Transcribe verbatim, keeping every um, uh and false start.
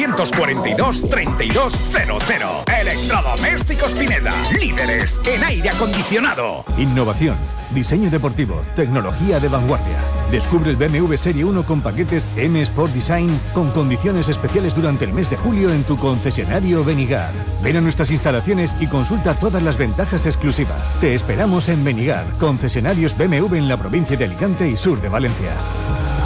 cuarenta y dos, treinta y dos cero cero. Electrodomésticos Pineda, líderes en aire acondicionado. Innovación, diseño deportivo, tecnología de vanguardia. Descubre el B M W Serie uno con paquetes M Sport Design con condiciones especiales durante el mes de julio en tu concesionario Benigar. Ven a nuestras instalaciones y consulta todas las ventajas exclusivas. Te esperamos en Benigar, concesionarios B M W en la provincia de Alicante y sur de Valencia.